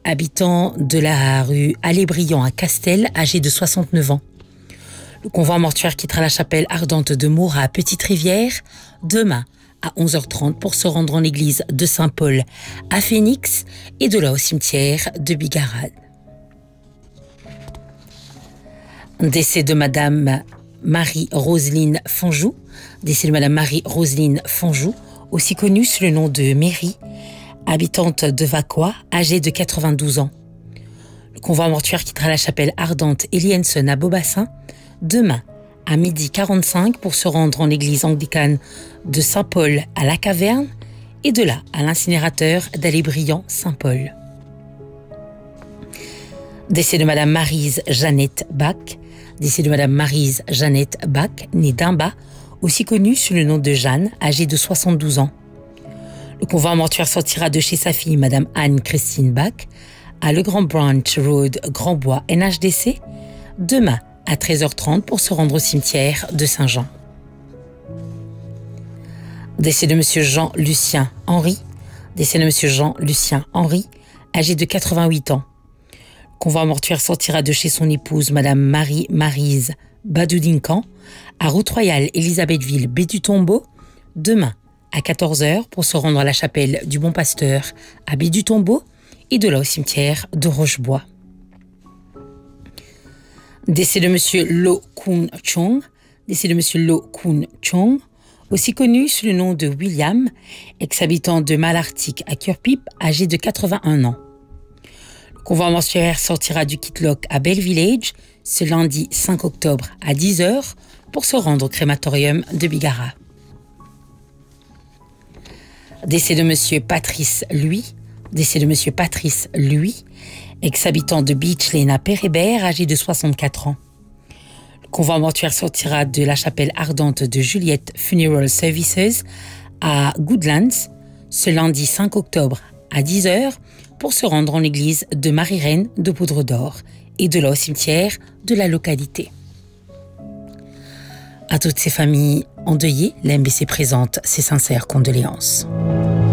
habitant de la rue Allée-Briand à Castel, âgé de 69 ans. Le convoi mortuaire quittera la chapelle ardente de Moura à Petite-Rivière demain à 11h30 pour se rendre en l'église de Saint-Paul à Phoenix et de là au cimetière de Bigarade. Décès de Madame Marie-Roseline Fanjou, aussi connue sous le nom de Mary, habitante de Vacois, âgée de 92 ans. Le convoi mortuaire quittera la chapelle ardente Elienson à Beaubassin demain à 12h45 pour se rendre en l'église anglicane de Saint-Paul à la Caverne et de là à l'incinérateur d'Allée-Briand Saint-Paul. Décès de Madame Maryse Jeannette Bach, née d'Imba, aussi connue sous le nom de Jeanne, âgée de 72 ans. Le convoi mortuaire sortira de chez sa fille, Madame Anne-Christine Bach, à Le Grand Branch Road, Grand-Bois, NHDC, demain à 13h30 pour se rendre au cimetière de Saint-Jean. Décès de Monsieur Jean-Lucien Henry, âgé de 88 ans. Le convoi mortuaire sortira de chez son épouse, Madame Marie-Maryse Badoudincan, à Route Royale Élisabethville Baie-du-Tombeau, demain à 14h pour se rendre à la chapelle du Bon Pasteur à Baie-du-Tombeau et de là au cimetière de Rochebois. Décès de Monsieur Lo Kun Chong, aussi connu sous le nom de William, ex-habitant de Malartic à Curpip, âgé de 81 ans. Le convoi mortuaire sortira du Kitloch à Bell Village ce lundi 5 octobre à 10h pour se rendre au crématorium de Bigara. Décès de Monsieur Patrice Louis, ex-habitant de Beach Lane à Pérébert, âgé de 64 ans. Le convoi mortuaire sortira de la chapelle ardente de Juliette Funeral Services à Goodlands ce lundi 5 octobre à 10h pour se rendre en l'église de Marie-Reine de Poudre d'Or et de là au cimetière de la localité. À toutes ces familles endeuillées, l'MBC présente ses sincères condoléances.